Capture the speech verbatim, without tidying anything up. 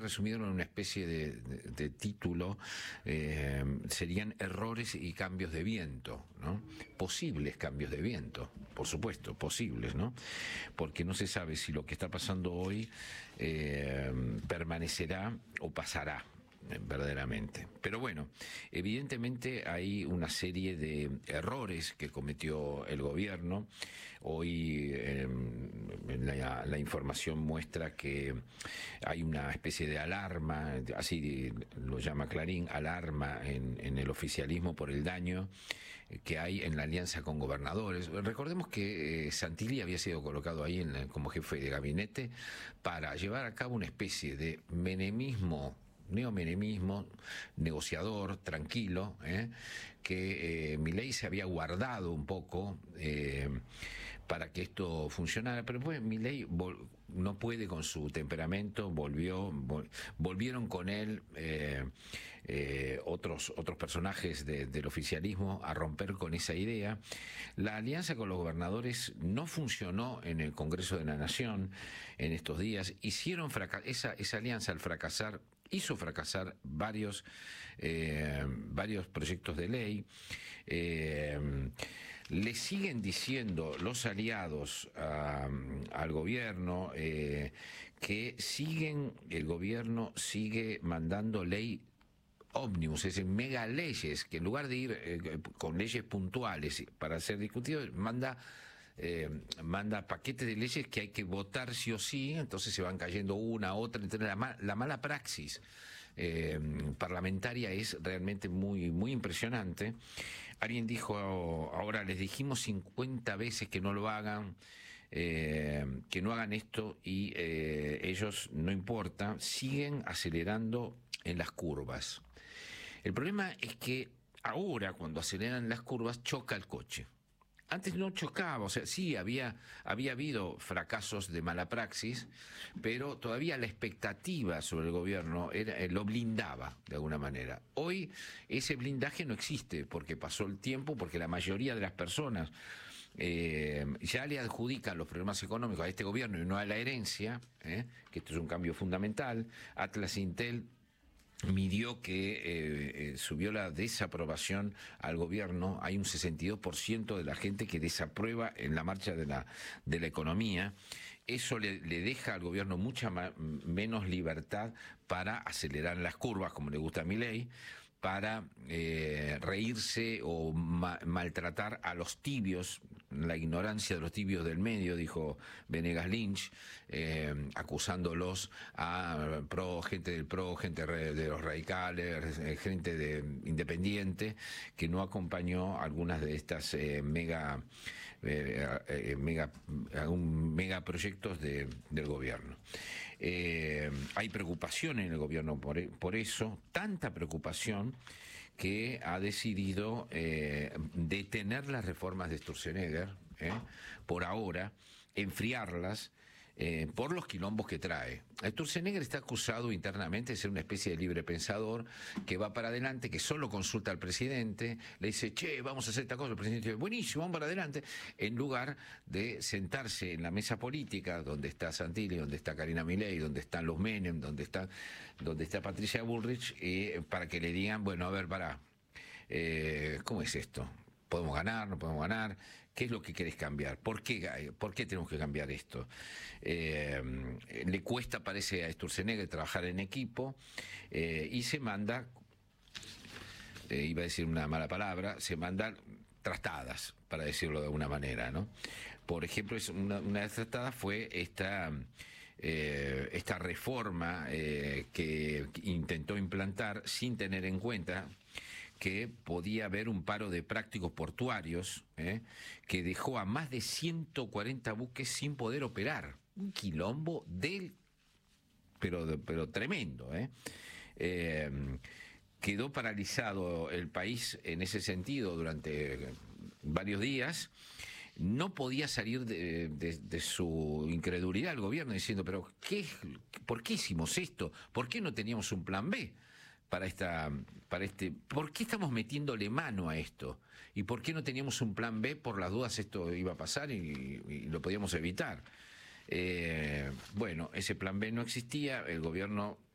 resumirlo en una especie de, de, de título, eh, serían errores y cambios de viento, ¿no? Posibles cambios de viento, por supuesto, posibles, ¿no? Porque no se sabe si lo que está pasando hoy eh, permanecerá o pasará verdaderamente. Pero bueno, evidentemente hay una serie de errores que cometió el gobierno. Hoy eh, la, la información muestra que hay una especie de alarma, así lo llama Clarín, alarma en, en el oficialismo por el daño que hay en la alianza con gobernadores. Recordemos que eh, Santilli había sido colocado ahí en, como jefe de gabinete para llevar a cabo una especie de menemismo, neomenemismo, negociador, tranquilo, ¿eh? que eh, Milei se había guardado un poco eh, para que esto funcionara, pero pues Milei no puede con su temperamento, volvió, vol volvieron con él eh, eh, otros, otros personajes de, del oficialismo a romper con esa idea. La alianza con los gobernadores no funcionó en el Congreso de la Nación en estos días. Hicieron esa, esa alianza al fracasar hizo fracasar varios, eh, varios proyectos de ley. Eh, le siguen diciendo los aliados a, al gobierno eh, que siguen, el gobierno sigue mandando ley ómnibus, es decir, mega leyes, que en lugar de ir eh, con leyes puntuales para ser discutidos, manda Eh, manda paquetes de leyes que hay que votar sí o sí, entonces se van cayendo una, otra, entonces la, ma la mala praxis eh, parlamentaria es realmente muy, muy impresionante. Alguien dijo, ahora les dijimos cincuenta veces que no lo hagan, eh, que no hagan esto, y eh, ellos, no importa, siguen acelerando en las curvas. El problema es que ahora, cuando aceleran las curvas, choca el coche. Antes no chocaba, o sea, sí había, había habido fracasos de mala praxis, pero todavía la expectativa sobre el gobierno era, eh, lo blindaba de alguna manera. Hoy ese blindaje no existe porque pasó el tiempo, porque la mayoría de las personas eh, ya le adjudican los problemas económicos a este gobierno y no a la herencia, eh, que esto es un cambio fundamental. Atlas Intel midió que eh, eh, subió la desaprobación al gobierno. Hay un sesenta y dos por ciento de la gente que desaprueba en la marcha de la, de la economía. Eso le, le deja al gobierno mucha menos libertad para acelerar las curvas, como le gusta a Milei, para eh, reírse o ma maltratar a los tibios, la ignorancia de los tibios del medio, dijo Venegas Lynch, eh, acusándolos a pro, gente del pro, gente de los radicales, gente de independiente, que no acompañó algunas de estas eh, mega, eh, eh, mega, un mega proyectos de, del gobierno. Eh, hay preocupación en el gobierno por, por eso, tanta preocupación que ha decidido eh, detener las reformas de Sturzenegger, eh, por ahora, enfriarlas, eh, por los quilombos que trae. Sturzenegger está acusado internamente de ser una especie de libre pensador que va para adelante, que solo consulta al presidente, le dice, che, vamos a hacer esta cosa, el presidente dice, buenísimo, vamos para adelante, en lugar de sentarse en la mesa política, donde está Santilli, donde está Karina Milei, donde están los Menem, donde está, donde está Patricia Bullrich, eh, para que le digan, bueno, a ver, pará, eh, ¿cómo es esto? ¿Podemos ganar? ¿No podemos ganar? ¿Qué es lo que querés cambiar? ¿Por qué, por qué tenemos que cambiar esto? Eh, le cuesta, parece, a Sturzenegger trabajar en equipo eh, y se manda, eh, iba a decir una mala palabra, se mandan trastadas, para decirlo de alguna manera, ¿no? Por ejemplo, es una, una de las trastadas fue esta... Eh, esta reforma eh, que intentó implantar sin tener en cuenta que podía haber un paro de prácticos portuarios, eh, que dejó a más de ciento cuarenta buques sin poder operar. Un quilombo del... pero, pero tremendo, eh. Eh, quedó paralizado el país en ese sentido durante varios días. No podía salir de, de, de su incredulidad el gobierno diciendo, pero ¿qué, ¿por qué hicimos esto? ¿Por qué no teníamos un plan B para esta, para este, ¿por qué estamos metiéndole mano a esto? ¿Y por qué no teníamos un plan B por las dudas esto iba a pasar y, y lo podíamos evitar? Eh, bueno, ese plan B no existía, el gobierno